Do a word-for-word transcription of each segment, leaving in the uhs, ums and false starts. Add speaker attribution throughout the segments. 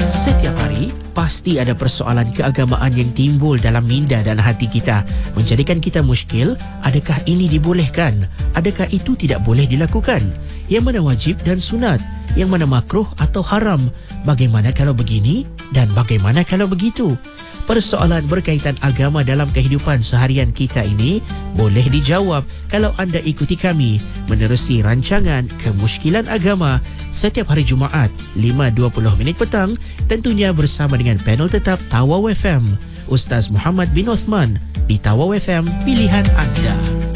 Speaker 1: Setiap hari, pasti ada persoalan keagamaan yang timbul dalam minda dan hati kita, menjadikan kita muskil. Adakah ini dibolehkan? Adakah itu tidak boleh dilakukan? Yang mana wajib dan sunat? Yang mana makruh atau haram? Bagaimana kalau begini? Dan bagaimana kalau begitu? Persoalan berkaitan agama dalam kehidupan seharian kita ini boleh dijawab kalau anda ikuti kami menerusi rancangan Kemusykilan Agama setiap hari Jumaat lima dua puluh minit petang, tentunya bersama dengan panel tetap Tawau F M, Ustaz Muhammad bin Uthman di Tawau F M, pilihan anda.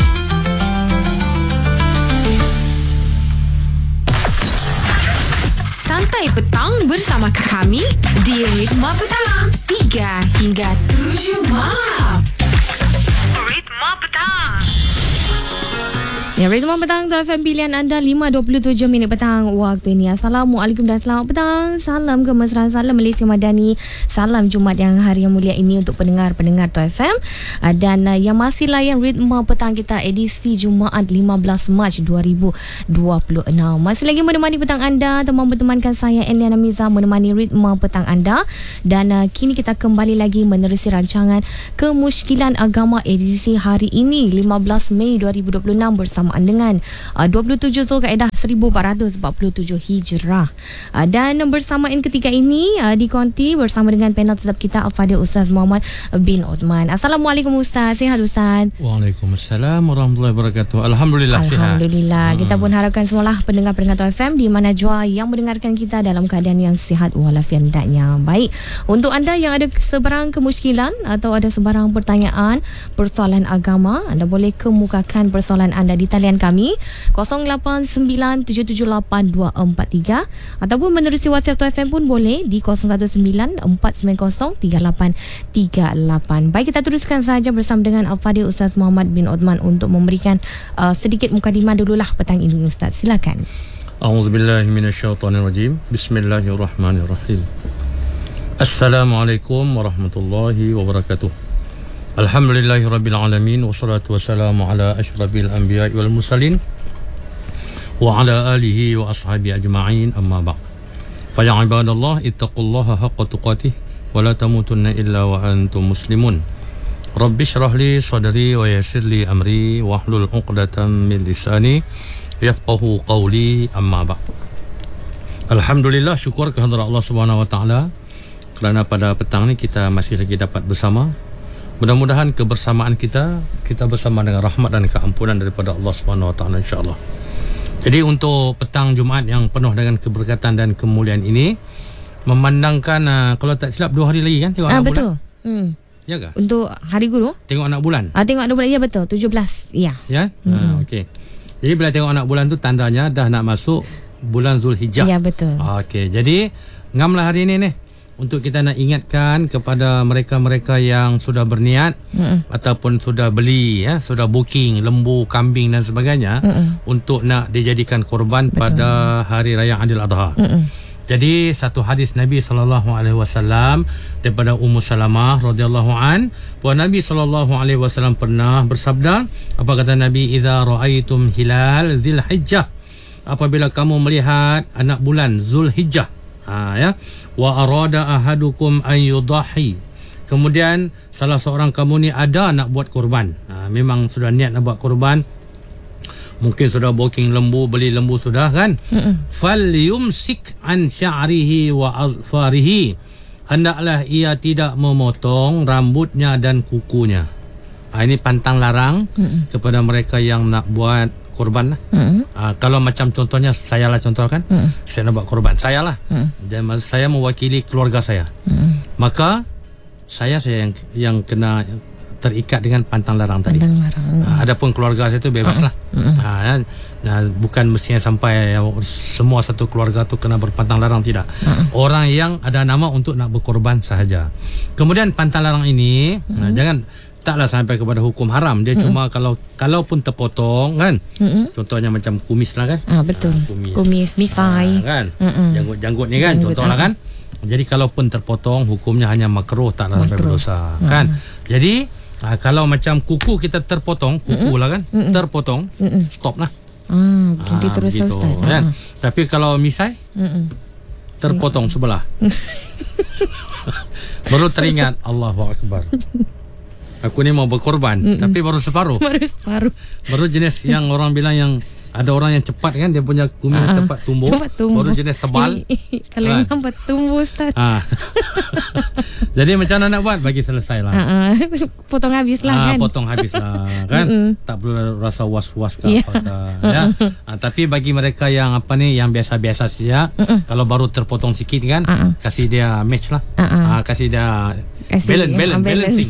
Speaker 2: Santai petang bersama kami di Ritma Petang tiga hingga tujuh malam. Ritma Petang. Ya, Ritma Petang tu F M pilihan anda lima dua puluh tujuh minit petang waktu ini. Assalamualaikum dan selamat petang. Salam kemesraan, salam Malaysia Madani. Salam Jumaat yang hari yang mulia ini untuk pendengar-pendengar tu F M. Dan uh, yang masih layan Ritma Petang kita edisi Jumaat lima belas Mac dua ribu dua puluh enam. Masih lagi menemani petang anda, teman bertemankan saya Eliana Miza menemani Ritma Petang anda. Dan uh, kini kita kembali lagi menerusi rancangan Kemusykilan Agama edisi hari ini lima belas Mei dua ribu dua puluh enam bersama dengan uh, dua puluh tujuh Zulkaidah seribu empat ratus empat puluh tujuh Hijrah. Uh, dan bersamaan ketika ini uh, dikonti bersama dengan panel tetap kita Al-Fadhil Ustaz Muhammad bin Uthman. Assalamualaikum Ustaz. Sihat Ustaz?
Speaker 3: Waalaikumsalam warahmatullahi wabarakatuh. Alhamdulillah, sihat.
Speaker 2: Alhamdulillah. Hmm. Kita pun harapkan semualah pendengar-pendengar F M di mana jua yang mendengarkan kita dalam keadaan yang sihat walafiat hendaknya. Baik. Untuk anda yang ada sebarang kemusykilan atau ada sebarang pertanyaan persoalan agama, anda boleh kemukakan persoalan anda di talian kami kosong lapan sembilan tujuh tujuh lapan dua empat tiga ataupun menerusi WhatsApp Tu F M pun boleh di kosong satu sembilan empat sembilan kosong tiga lapan tiga lapan. Baik, kita teruskan saja bersama dengan Al-Fadhil Ustaz Muhammad bin Uthman untuk memberikan uh, sedikit mukadimah dululah petang ini Ustaz. Silakan.
Speaker 3: A'udzubillahi minasyaitonirrajim. Bismillahirrahmanirrahim. Assalamualaikum warahmatullahi wabarakatuh. Alhamdulillahirabbil alamin wassalatu wassalamu ala asyrafil anbiya'i wal mursalin wa ala alihi wa ashabihi ajma'in, amma ba'd. Fa ya ibadallah ittaqullaha haqqa tuqatih wa la tamutunna illa wa antum muslimun. Rabbi shrah li sadri wa yassir li amri wa hlul 'uqdatam min lisani yafqahu qawli, amma ba'd. Alhamdulillah, syukur kehadrat Allah Subhanahu wa taala kerana pada petang ni kita masih lagi dapat bersama. Mudah-mudahan kebersamaan kita kita bersama dengan rahmat dan keampunan daripada Allah Subhanahu Wa Taala, insya-Allah. Jadi untuk petang Jumaat yang penuh dengan keberkatan dan kemuliaan ini, memandangkan uh, kalau tak silap dua hari lagi kan tengok ah, anak
Speaker 2: betul.
Speaker 3: bulan.
Speaker 2: Hmm.
Speaker 3: Ya ke?
Speaker 2: Untuk hari guru?
Speaker 3: Tengok anak bulan.
Speaker 2: Ah, tengok anak bulan, ya betul, tujuh belas. Ya.
Speaker 3: Ya.
Speaker 2: Hmm.
Speaker 3: Ha, okey. Jadi bila tengok anak bulan tu tandanya dah nak masuk bulan Zulhijjah.
Speaker 2: Ya, betul.
Speaker 3: Okey. Jadi ngamlah hari ini ni untuk kita nak ingatkan kepada mereka-mereka yang sudah berniat Mm-mm. ataupun sudah beli, ya, sudah booking lembu, kambing dan sebagainya Mm-mm. untuk nak dijadikan korban. Betul. Pada hari raya Aidil Adha. Mm-mm. Jadi satu hadis Nabi sallallahu alaihi wasallam daripada Ummu Salamah radhiyallahu an, bahawa Nabi sallallahu alaihi wasallam pernah bersabda, apa kata Nabi, idza raaitum hilal Dzulhijjah, apabila kamu melihat anak bulan Zulhijjah, ha, ya, wa arada ahadukum an yudahi, kemudian salah seorang kamu ni ada nak buat korban, ha, memang sudah niat nak buat korban, mungkin sudah booking lembu, beli lembu sudah kan, fal yumsik an sya'rihi wa azfarihi, hendaklah ia tidak memotong rambutnya dan kukunya. Ha, ini pantang larang Mm-mm. kepada mereka yang nak buat korban lah. Mm. Uh, kalau macam contohnya saya lah contohkan, mm. saya nak buat korban, saya lah, mm. dan saya mewakili keluarga saya, mm. maka saya saya yang yang kena terikat dengan pantang larang tadi. Pantang larang. Uh, adapun keluarga saya tu bebas lah. Mm. Uh, ya. Nah, bukan mestinya sampai semua satu keluarga tu kena berpantang larang, tidak. Mm. Orang yang ada nama untuk nak berkorban sahaja. Kemudian pantang larang ini, mm. uh, jangan taklah sampai kepada hukum haram. Dia mm-hmm. cuma kalau kalaupun terpotong kan, mm-hmm. contohnya macam kumis lah kan,
Speaker 2: ah, betul, ah, kumis, kumis misai,
Speaker 3: ah, kan,
Speaker 2: mm-hmm.
Speaker 3: janggut-janggut ni kan, contohlah kan. Jadi kalaupun terpotong, hukumnya hanya makruh, taklah sampai berdosa, mm-hmm. kan. Jadi ah, kalau macam kuku kita terpotong, kuku mm-hmm. lah kan, mm-hmm. terpotong, mm-hmm. stop lah.
Speaker 2: Ah, berhenti ah, terus gitu, Ustaz.
Speaker 3: Kan? Ah. Tapi kalau misai, mm-hmm. terpotong sebelah. Baru teringat, Allahu Akbar. Aku ni mau berkorban, Mm-mm. tapi baru separuh.
Speaker 2: Baru separuh.
Speaker 3: Baru jenis yang orang bilang yang ada orang yang cepat kan, dia punya kumis uh-huh. cepat tumbuh. Cepat tumbuh. Baru jenis tebal.
Speaker 2: Kalau yang lambat tumbuh, Ustaz.
Speaker 3: Ah. Jadi macam mana nak buat? Bagi selesai lah.
Speaker 2: Uh-uh. Potong habis lah
Speaker 3: ah,
Speaker 2: kan.
Speaker 3: Potong habis lah kan. Tak perlu rasa was-was ke yeah. apa ke. Ya. Ah, tapi bagi mereka yang apa ni, yang biasa-biasa saja, uh-uh. kalau baru terpotong sikit kan, uh-uh. kasih dia match lah. Uh-uh. Ah, kasih dia kasih, balance, balance, balancing.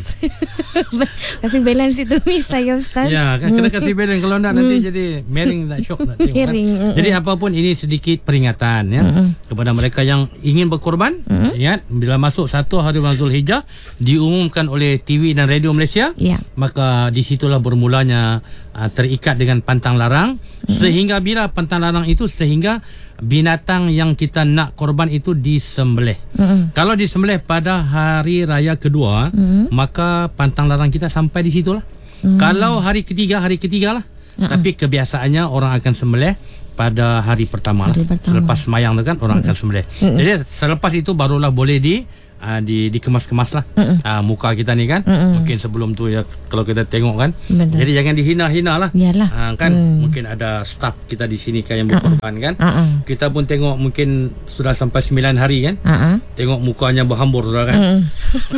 Speaker 2: Kasih balance itu bisa ya Ustaz.
Speaker 3: Ya, kan kena kasih balance. Kalau nak nanti jadi miring tak syok nak tengok kan. Jadi apapun ini sedikit peringatan ya mm-hmm. kepada mereka yang ingin berkorban. Mm-hmm. Ingat bila masuk satu hari bulan Zulhijjah diumumkan oleh T V dan radio Malaysia, yeah. maka di situlah bermulanya uh, terikat dengan pantang larang mm-hmm. sehingga bila pantang larang itu sehingga binatang yang kita nak korban itu disembelih. Mm-hmm. Kalau disembelih pada hari raya kedua, mm-hmm. maka pantang larang kita sampai di situlah. Mm-hmm. Kalau hari ketiga, hari ketiga lah. Uh-uh. Tapi kebiasaannya orang akan sembelih pada hari pertama, hari lah. pertama. Selepas semayang tu kan orang uh-uh. akan sembelih. Uh-uh. Jadi selepas itu barulah boleh di uh, di dikemas-kemas lah uh-uh. uh, muka kita ni kan. Uh-uh. Mungkin sebelum tu ya kalau kita tengok kan. Benar. Jadi jangan dihina-hina lah. Uh, kan uh. mungkin ada staf kita di sini kan yang berkorban uh-uh. kan. Uh-uh. Kita pun tengok mungkin sudah sampai sembilan hari kan. Uh-uh. Tengok mukanya berhambur sudah kan. Uh-uh.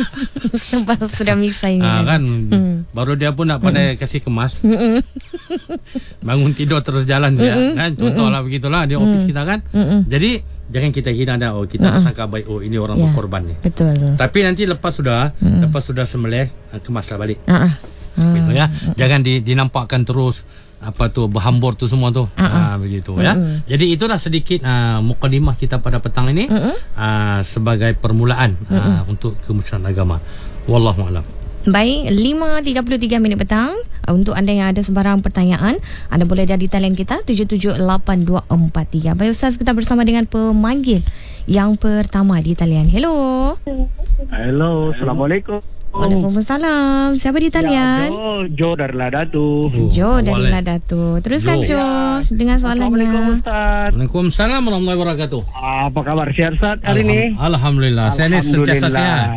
Speaker 2: Sampai sudah misai
Speaker 3: uh, kan. Uh. Baru dia pun nak pandai uh-uh. kasih kemas. Uh-uh. Bangun tidur terus jalan saja uh-uh. kan. Contohlah uh-uh. begitulah di office uh-uh. kita kan. Uh-uh. Jadi jangan kita hina dah, oh kita uh-uh. sangka baik, oh ini orang yeah. berkorban ni.
Speaker 2: Betul.
Speaker 3: Tapi nanti lepas sudah uh-uh. lepas sudah sembelih, kemaslah balik.
Speaker 2: Uh-uh. Uh-uh.
Speaker 3: Begitu ya. Uh-uh. Jangan di, dinampakkan terus apa tu berhambur tu semua tu. Uh-uh. Ha, begitu uh-uh. ya. Jadi itulah sedikit uh, mukadimah kita pada petang ini uh-uh. uh, sebagai permulaan uh-uh. uh, untuk kemusyawaratan agama. Wallahu a'lam.
Speaker 2: Baik, lima tiga puluh tiga minit petang. Untuk anda yang ada sebarang pertanyaan, anda boleh jadi talian kita tujuh tujuh lapan dua empat tiga. Baik Ustaz, kita bersama dengan pemanggil yang pertama di talian. Hello.
Speaker 4: Hello, Assalamualaikum.
Speaker 2: Waalaikumsalam. Siapa di talian?
Speaker 4: Ya, Jo, Jo dari Ladatu.
Speaker 2: Oh, Jo dari Ladatu. Teruskan Jo, Jo ya. dengan soalannya.
Speaker 4: Assalamualaikum Ustaz.
Speaker 3: Waalaikumsalam warahmatullahi wabarakatuh.
Speaker 4: Apa kabar sihat Ustaz hari
Speaker 3: Alham-
Speaker 4: ini?
Speaker 3: Alhamdulillah. Saya ni sentiasa sihat.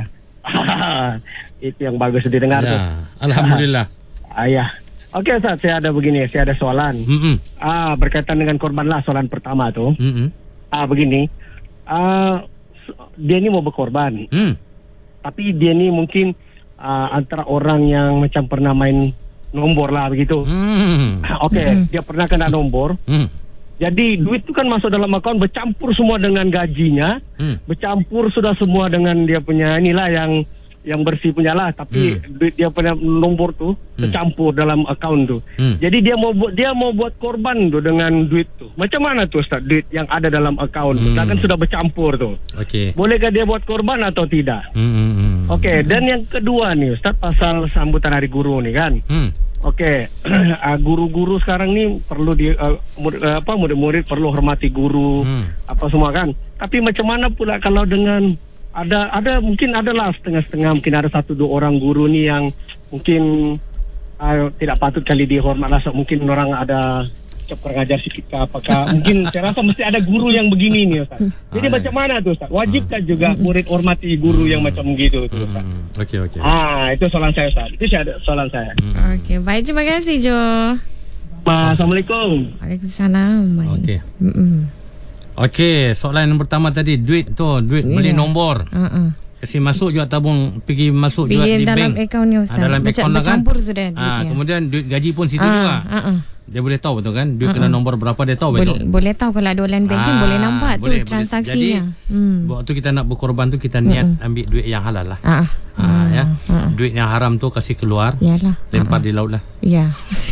Speaker 4: Itu yang bagus didengar
Speaker 3: ya,
Speaker 4: tu.
Speaker 3: Alhamdulillah.
Speaker 4: Ayah. Okey Ustaz, saya ada begini, saya ada soalan. Mm-mm. Ah berkaitan dengan korban lah, soalan pertama tu. Mm-mm. Ah begini. Ah dia ni mau berkorban. Mm. Tapi dia ni mungkin uh, antara orang yang macam pernah main nombor lah begitu. Mm. Okey, mm. dia pernah kena nombor. Mm. Jadi duit tu kan masuk dalam akaun, bercampur semua dengan gajinya. Mm. Bercampur sudah semua dengan dia punya inilah yang yang bersih punya lah, tapi hmm. duit dia punya nombor tu hmm. tercampur dalam akaun tu. Hmm. Jadi dia mau buat dia mau buat korban tu dengan duit tu. Macam mana tu Ustaz, duit yang ada dalam akaun hmm. tu kan sudah bercampur tu.
Speaker 3: Okey.
Speaker 4: Bolehkah dia buat korban atau tidak? Hmm. hmm. Okey, dan yang kedua ni Ustaz, pasal sambutan Hari Guru ni kan. Hmm. Okey, guru-guru sekarang ni perlu di uh, murid, uh, apa murid-murid perlu hormati guru hmm. apa semua kan. Tapi macam mana pula kalau dengan ada ada mungkin adalah setengah-setengah, mungkin ada satu dua orang guru ni yang mungkin uh, tidak patut kali dihormatlah, so, mungkin orang ada cap pengajar sikit ke apakah mungkin saya rasa mesti ada guru yang begini ni Ustaz. Jadi ah, macam mana tu Ustaz? Wajibkah juga murid hormati guru yang macam begitu tu Ustaz?
Speaker 3: Okey okey.
Speaker 4: Ah, itu soalan saya Ustaz. Itu saya soalan saya.
Speaker 2: Okey, baik, terima kasih Jo.
Speaker 4: Assalamualaikum.
Speaker 2: Waalaikumsalam.
Speaker 3: Okey. Hmm. Okey, soalan yang pertama tadi, duit tu, duit yeah. beli nombor. Uh-uh. Kasi masuk juga tabung, pergi masuk juga di
Speaker 2: dalam
Speaker 3: bank.
Speaker 2: Akaun ni Ustaz.
Speaker 3: Ha, dalam
Speaker 2: Macam
Speaker 3: akaun lah kan.
Speaker 2: Bercampur sudah.
Speaker 3: Ha, kemudian duit gaji pun situ uh, juga. Uh-uh. Dia boleh tahu betul kan? Duit uh-uh. kena nombor berapa dia tahu betul.
Speaker 2: Boleh, boleh tahu kalau ada online banking ha, boleh nampak boleh, tu transaksinya. Jadi hmm. waktu kita nak berkorban tu kita niat uh-uh. ambil duit yang halal lah. Uh-uh. Ha, uh-uh. ya. Uh-uh. Duit yang haram tu kasih keluar. Yalah. Lempar uh-uh. di laut lah. Ya.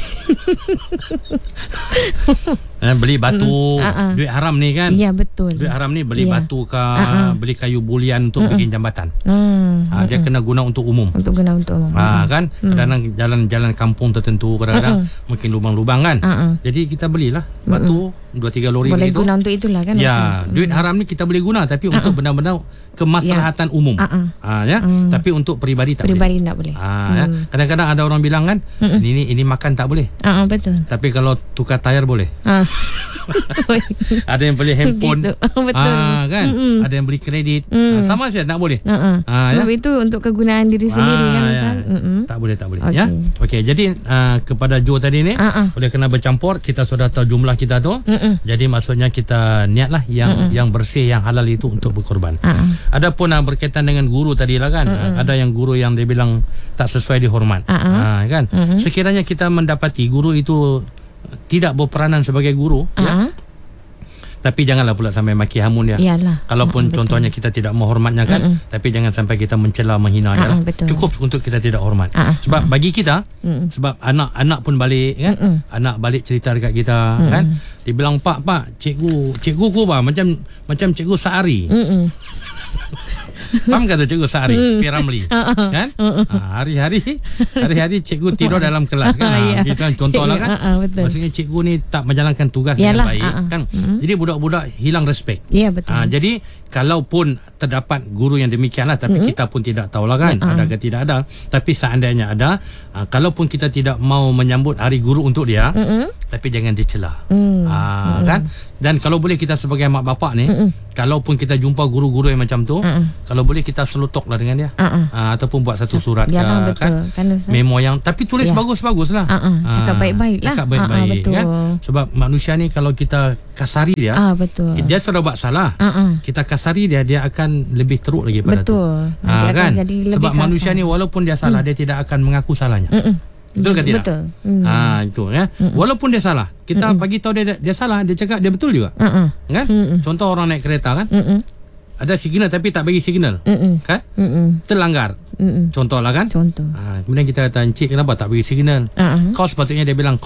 Speaker 2: Eh, beli batu uh-uh. duit haram ni kan. Ya betul.
Speaker 3: Duit haram ni beli yeah. batu ke uh-uh. beli kayu bulian untuk uh-uh. bikin jambatan. uh-uh. ha, Dia uh-uh. kena guna untuk umum.
Speaker 2: Untuk guna untuk umum.
Speaker 3: ha, kan uh-uh. kadang-kadang jalan-jalan kampung tertentu, kadang-kadang uh-uh. mungkin lubang-lubang kan. uh-uh. Jadi kita belilah batu uh-uh. dua tiga lori
Speaker 2: boleh
Speaker 3: begitu.
Speaker 2: Guna untuk itulah kan.
Speaker 3: Ya, maksud. Duit haram ni kita boleh guna tapi uh-uh. untuk benar-benar kemaslahatan yeah. umum. uh-uh. ha, ya uh-uh. Tapi untuk peribadi tak
Speaker 2: peribadi
Speaker 3: boleh.
Speaker 2: tak boleh.
Speaker 3: ha, ya? Kadang-kadang ada orang bilang kan uh-uh. ini ini makan tak boleh.
Speaker 2: uh-uh, Betul.
Speaker 3: Tapi kalau tukar tayar boleh. uh. Ada yang beli handphone.
Speaker 2: Gitu. Betul.
Speaker 3: Ah, kan?
Speaker 2: Mm-mm.
Speaker 3: Ada yang beli kredit.
Speaker 2: Mm.
Speaker 3: Ah, sama saja tak boleh.
Speaker 2: Uh-uh.
Speaker 3: Ah,
Speaker 2: Sebab
Speaker 3: ya?
Speaker 2: itu untuk kegunaan diri sendiri
Speaker 3: Ah,
Speaker 2: kan
Speaker 3: ya.
Speaker 2: Ustaz. Mm-mm.
Speaker 3: Tak boleh, tak boleh.
Speaker 2: Okey.
Speaker 3: Ya. Okey, jadi uh, kepada Joe tadi ni,
Speaker 2: Uh-uh.
Speaker 3: boleh kena bercampur, kita sudah tahu jumlah kita tu.
Speaker 2: Mm-mm.
Speaker 3: Jadi maksudnya kita niatlah yang Mm-mm. yang bersih, yang halal itu untuk berkorban.
Speaker 2: Uh-uh.
Speaker 3: Adapun uh, berkaitan dengan guru tadi lah kan, uh, ada yang guru yang dia bilang tak sesuai dihormat.
Speaker 2: Uh-uh.
Speaker 3: Ah, kan?
Speaker 2: Uh-huh.
Speaker 3: Sekiranya kita mendapati guru itu tidak berperanan sebagai guru,
Speaker 2: Uh-uh.
Speaker 3: ya. Tapi janganlah pula sampai maki hamun dia.
Speaker 2: Iyalah.
Speaker 3: Kalaupun
Speaker 2: Uh-uh,
Speaker 3: contohnya kita tidak menghormatnya kan,
Speaker 2: Mm-mm.
Speaker 3: tapi jangan sampai kita mencela, menghina dia.
Speaker 2: Uh-uh,
Speaker 3: lah.
Speaker 2: betul.
Speaker 3: Cukup untuk kita tidak hormat.
Speaker 2: Uh-uh,
Speaker 3: Sebab bagi kita,
Speaker 2: Mm-mm.
Speaker 3: sebab anak-anak pun balik kan,
Speaker 2: Mm-mm.
Speaker 3: anak balik cerita dekat kita
Speaker 2: Mm-mm.
Speaker 3: kan, dia bilang pak pak cikgu cikgu ku bah macam macam cikgu Sa'ari.
Speaker 2: Mm-mm.
Speaker 3: Faham kata cikgu Sa'ari P. Ramli kan? Ha, hari-hari hari-hari cikgu tidur dalam kelas kan. Ha,
Speaker 2: Ya.
Speaker 3: gitu kan contohlah kan.
Speaker 2: Uh-uh, betul.
Speaker 3: Maksudnya cikgu ni tak menjalankan tugas
Speaker 2: Yalah,
Speaker 3: dengan baik
Speaker 2: uh-uh.
Speaker 3: kan.
Speaker 2: Mm-hmm.
Speaker 3: Jadi budak-budak hilang respect.
Speaker 2: Ya, betul.
Speaker 3: Ha, jadi kalaupun terdapat guru yang demikianlah, tapi
Speaker 2: Mm-hmm.
Speaker 3: kita pun tidak tahulah kan,
Speaker 2: Uh-uh.
Speaker 3: ada ke tidak ada. Tapi seandainya ada, ha, kalaupun kita tidak mau menyambut hari guru untuk dia,
Speaker 2: Mm-mm.
Speaker 3: tapi jangan dicela.
Speaker 2: Mm.
Speaker 3: Ha, kan? Dan kalau boleh kita sebagai mak bapak ni,
Speaker 2: Mm-mm.
Speaker 3: kalaupun kita jumpa guru-guru yang macam tu,
Speaker 2: Mm-mm.
Speaker 3: kalau boleh kita selutoklah dengan dia.
Speaker 2: Uh-uh.
Speaker 3: Ha, ataupun buat satu surat
Speaker 2: Yalah,
Speaker 3: ke, kan?
Speaker 2: betul. Kan, Ustaz?
Speaker 3: Memo yang tapi tulis
Speaker 2: Ya.
Speaker 3: bagus-bagus lah.
Speaker 2: Uh-uh. Cakap
Speaker 3: Ha,
Speaker 2: baik-baik lah.
Speaker 3: Cakap baik-baik
Speaker 2: Uh-uh, betul.
Speaker 3: kan? Sebab manusia ni kalau kita kasari dia,
Speaker 2: Ah, betul.
Speaker 3: dia sudah buat salah.
Speaker 2: Uh-uh.
Speaker 3: Kita kasari dia, dia akan lebih teruk lagi pada tu.
Speaker 2: Betul. Nanti
Speaker 3: Ha,
Speaker 2: akan
Speaker 3: kan?
Speaker 2: jadi lebih
Speaker 3: Sebab
Speaker 2: kasar.
Speaker 3: manusia ni walaupun dia salah, dia tidak akan mengaku salahnya.
Speaker 2: Mm-mm.
Speaker 3: Betul ke tidak?
Speaker 2: Betul. Mm.
Speaker 3: Ha, itu ya. Walaupun dia salah, kita bagi tahu dia dia salah, dia cakap dia betul juga.
Speaker 2: Uh-uh.
Speaker 3: Kan?
Speaker 2: Mm-mm.
Speaker 3: Contoh orang naik kereta kan,
Speaker 2: Mm-mm.
Speaker 3: ada signal tapi tak bagi signal.
Speaker 2: Mm-mm.
Speaker 3: Kan?
Speaker 2: Mm-mm.
Speaker 3: Terlanggar.
Speaker 2: Mm-mm.
Speaker 3: Contohlah kan?
Speaker 2: Contoh.
Speaker 3: Ha, kemudian kita kata, encik kenapa tak bagi signal?
Speaker 2: Uh-uh.
Speaker 3: Kau sepatutnya dia bilang